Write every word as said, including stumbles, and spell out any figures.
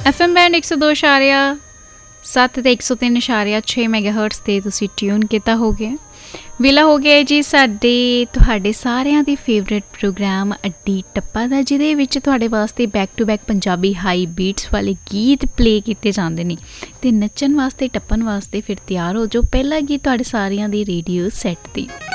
F M band एक सौ दो इशारिया सत्त ਤੇ एक सौ तीन इशारिया छे ਮੈਗਾਹਰਟਜ਼ 'ਤੇ ਤੁਸੀਂ ਟਿਊਨ ਕੀਤਾ ਹੋ ਗਿਆ। ਵੇਲਾ ਹੋ ਗਿਆ ਜੀ ਸਾਡੇ ਤੁਹਾਡੇ ਸਾਰਿਆਂ ਦੀ ਫੇਵਰੇਟ ਪ੍ਰੋਗਰਾਮ ਅੱਡੀ ਟੱਪਾ ਦਾ, ਜਿਹਦੇ ਵਿੱਚ ਤੁਹਾਡੇ ਵਾਸਤੇ back to back Punjabi high beats ਵਾਲੇ ਗੀਤ ਪਲੇ ਕੀਤੇ ਜਾਂਦੇ ਨੇ ਅਤੇ ਨੱਚਣ ਵਾਸਤੇ ਟੱਪਣ ਵਾਸਤੇ ਫਿਰ ਤਿਆਰ ਹੋ ਜਾਓ। ਪਹਿਲਾ ਗੀਤ ਤੁਹਾਡੇ ਸਾਰਿਆਂ ਦੀ ਰੇਡੀਓ ਸੈੱਟ ਦੀ।